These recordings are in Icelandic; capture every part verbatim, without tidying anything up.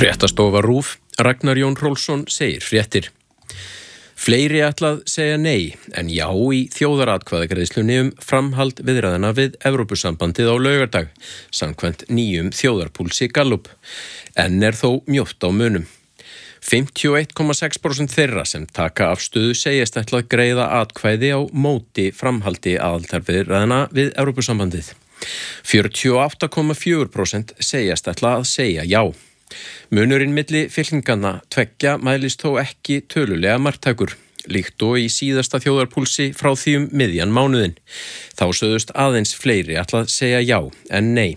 Fréttastofa RÚV, Ragnar Jón Hrólfsson segir fréttir. Fleiri ætlað segja nei en já í þjóðaratkvæðagreiðslunni um framhald viðræðna við Evrópusambandið á laugardag, samkvæmt nýjum þjóðarpúlsi Gallup. Enn er þó mjótt á munum. fimmtíu og eitt komma sex prósent þeirra sem taka afstöðu segjast ætlað greiða atkvæði á móti framhaldi aðildarviðræðna við Evrópusambandið. fjörutíu og átta komma fjögur prósent segjast ætlað að segja já. Munurinn milli fylkinganna tveggja mælist þó ekki tölulega marktækur, líkt og í síðasta þjóðarpúlsi frá því um miðjan mánuðin. Þá sögðust aðeins fleiri ætlað segja já en nei.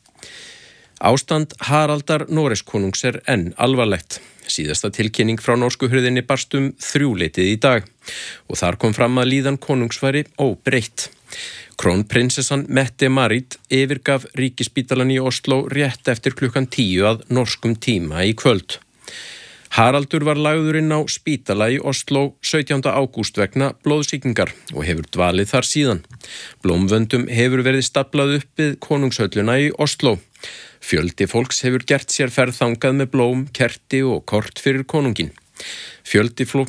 Ástand Haraldar Noregskonungs er enn alvarlegt. Síðasta tilkynning frá norsku hurðinni barst um þrjúleytið í dag og þar kom fram að líðan konungs væri óbreytt. Krónprinsessan Mette-Marit yfirgaf ríkisspítalann í Oslo rétt eftir klukkan tíu að norskum tíma í kvöld. Haraldur var lagður inn á spítala í Oslo sautjánda ágúst vegna blóðsýkingar og hefur dvalið þar síðan. Blómvöndum hefur verið staplað upp við konungshölluna í Oslo. Fjöldi fólks hefur gert sér ferð þangað með blóm, kerti og kort fyrir konungin. Fjöldi fló...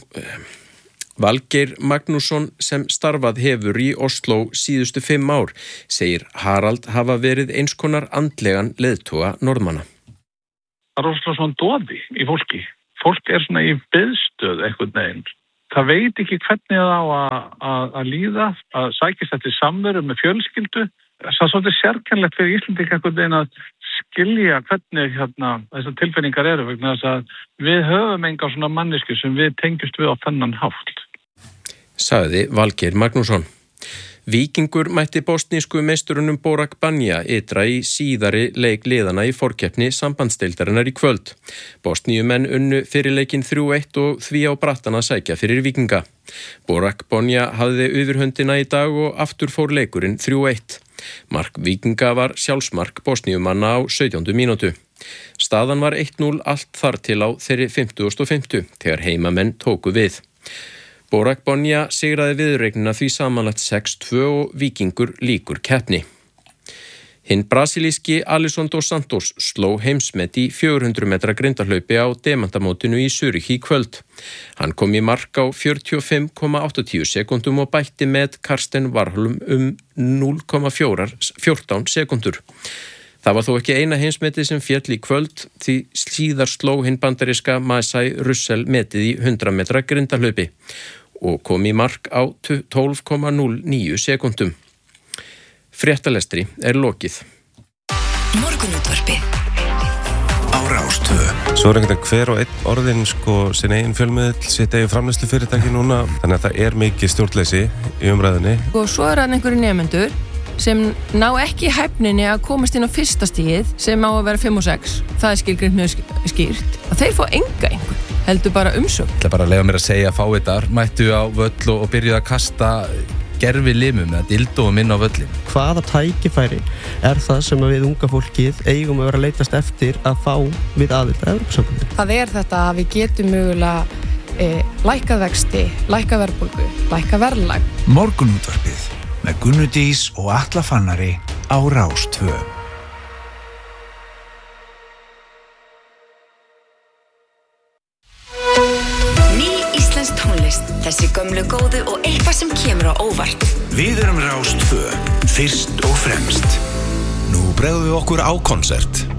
Valgeir Magnússon sem starfað hefur í Oslo síðustu fimm ár segir Harald hafa verið eins konar andlegan leiðtoga Norðmanna. Það er rosalega svona doði í fólki. Fólk er svona í biðstöð einhvern veginn. Það veit ekki hvernig það á að, að, að líða, að sækist eftir samveru með fjölskyldu. Það er svolítið sérkennlegt fyrir Íslendinga einhvern veginn að skilja hvernig hérna, þessar tilfinningar eru vegna þess að við höfum enga svona mannesku sem við tengjumst við á þennan hátt. Sagði Valgeir Magnússon. Víkingur mætti bosnísku meisturunum Borak Banja ytra í síðari leik liðana í forkeppni sambandsdeildarinnar í kvöld. Bosníumenn unnu fyrir leikinn þrjú eitt og því á brattan að sækja fyrir Víkinga. Borak Banja hafði yfirhöndina í dag og aftur fór leikurinn þrjú eitt. Mark Víkinga var sjálfsmark bosníumanna á sautjándu mínútu. Staðan var eitt núll allt þar til á þeirri fimmtugasta og fimmta þegar heimamenn tóku við. Borak Banja sigraði viðureignina því samanlagt sex tvö og Víkingur lýkur keppni. Hinn brasilíski Alisson dos Santos sló heimsmet í fjögur hundruð metra grindahlaupi á demantamótinu í Zürich í kvöld. Hann kom í mark á fjörutíu og fimm komma áttatíu sekúndum og bætti með Karsten Warholm um núll komma fjórtán sekúndur. Það var þó ekki eina heimsmetið sem féll í kvöld því síðar sló hinn bandaríska Masai Russell metið í hundrað metra grindahlaupi og kom í mark á tólf komma núll níu sekúndum. Fréttalestri er lokið. Morgunútvarpið á Rás tvö. Svo er ekkert að hver og einn orðin sko sin eigin fjölmiðl, sitt eigin framleiðslu fyrirtæki núna, þannig að það er mikið stjórnleysi í umræðinni. Og svo er hann einhverju nemendur sem ná ekki hæfninni að komast inn á fyrsta stigið sem á að vera fimm og sex. Það er skilgreint mjög skýrt. Og þeir fá enga einhver, heldur bara umsögn. Það er bara að leiða mér að segja að fávitar mættu á völl og, og byrjuðu að kasta gerfi limum eða dildóum inn á völlin. Hvaða tækifæri er það sem við unga fólkið eigum að vera að leitast eftir að fá við aðild að Evrópusambandinu? Það er þetta að við getum mögulega e, lækkað vexti, lækkað verðbólgu, lækkað verðlag. Morgunútvarpið með Gunnu Dís og Atla Fannari á Rás tvö. Ný íslensk tónlist, þessi gömlu góðu og eitthvað sem kemur á óvart. Við erum Rás tvö, fyrst og fremst. Nú bregðum við okkur á konsert.